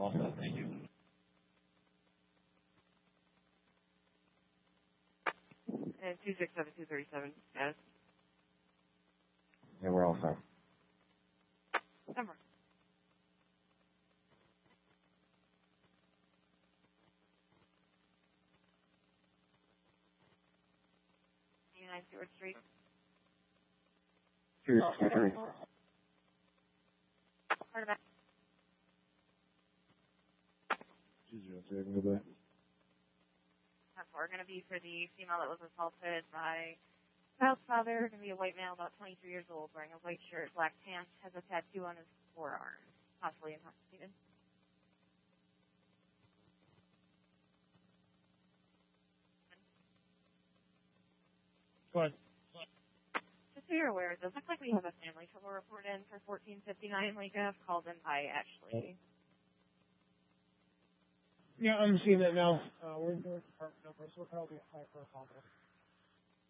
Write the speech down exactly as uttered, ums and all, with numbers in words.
All set. Thank you. And two six seven two thirty seven. Yes. Yeah, we're all set. Number. Nine Stewart Street. Two three. Part of that. Two zero three. I can go back. That's what we're going to be for the female that was assaulted by child's father. Going to be a white male, about twenty-three years old, wearing a white shirt, black pants, has a tattoo on his forearm, possibly intoxicated. What? Just so you're aware, it does look like we have a family trouble report in for fourteen fifty-nine Lake Ave, called in by Ashley. Yeah, I'm seeing that now. Uh, we're in the department number, so we'll probably apply for a call.